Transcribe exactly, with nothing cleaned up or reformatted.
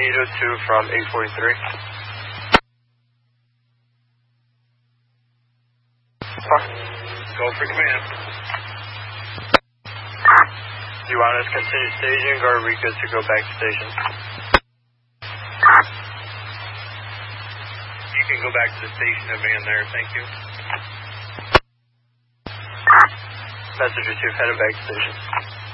eight oh two from eight forty-three. Go for command. Do you want us to continue staging, or are we good to go back to station? You can go back to the station and man there, thank you. Message received, headed back to station.